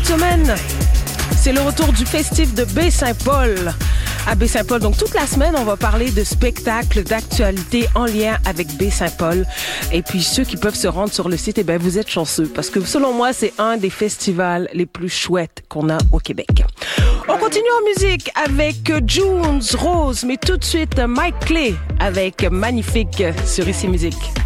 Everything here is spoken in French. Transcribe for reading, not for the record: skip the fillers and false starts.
cette semaine, c'est le retour du festif de Baie-Saint-Paul. À Baie-Saint-Paul. Donc, toute la semaine, on va parler de spectacles, d'actualités en lien avec Baie-Saint-Paul. Et puis, ceux qui peuvent se rendre sur le site, eh bien, vous êtes chanceux. Parce que, selon moi, c'est un des festivals les plus chouettes qu'on a au Québec. On continue en musique avec Junes Rose. Mais tout de suite, Mike Clay avec Magnifique sur ICI Musique.